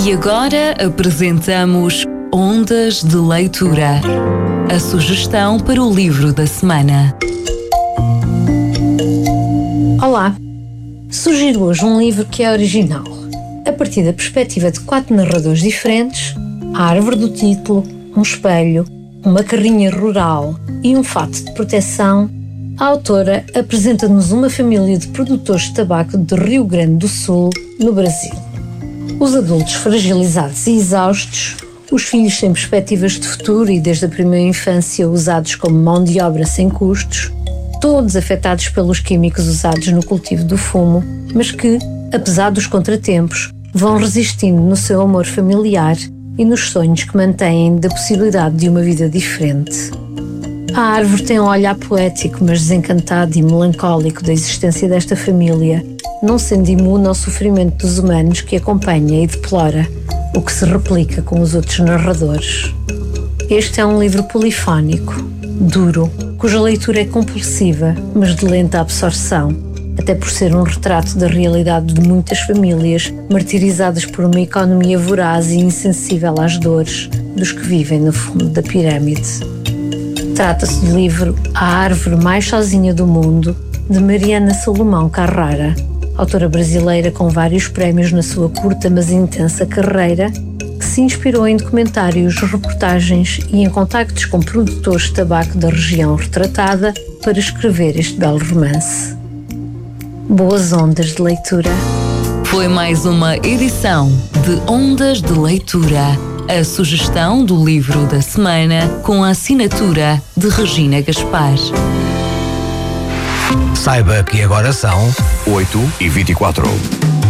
E agora apresentamos Ondas de Leitura, a sugestão para o livro da semana. Olá! Sugiro hoje um livro que é original. A partir da perspectiva de 4 narradores diferentes, a árvore do título, um espelho, uma carrinha rural e um fato de proteção, a autora apresenta-nos uma família de produtores de tabaco de Rio Grande do Sul, no Brasil. Os adultos fragilizados e exaustos, os filhos sem perspectivas de futuro e desde a primeira infância usados como mão de obra sem custos, todos afetados pelos químicos usados no cultivo do fumo, mas que, apesar dos contratempos, vão resistindo no seu amor familiar e nos sonhos que mantêm da possibilidade de uma vida diferente. A árvore tem um olhar poético, mas desencantado e melancólico da existência desta família, não sendo imune ao sofrimento dos humanos que acompanha e deplora, o que se replica com os outros narradores. Este é um livro polifónico, duro, cuja leitura é compulsiva, mas de lenta absorção, até por ser um retrato da realidade de muitas famílias martirizadas por uma economia voraz e insensível às dores dos que vivem no fundo da pirâmide. Trata-se do livro A Árvore Mais Sozinha do Mundo, de Mariana Salomão Carrara, autora brasileira com vários prémios na sua curta mas intensa carreira, que se inspirou em documentários, reportagens e em contactos com produtores de tabaco da região retratada para escrever este belo romance. Boas ondas de leitura. Foi mais uma edição de Ondas de Leitura, a sugestão do livro da semana com a assinatura de Regina Gaspar. Saiba que agora são 8h24.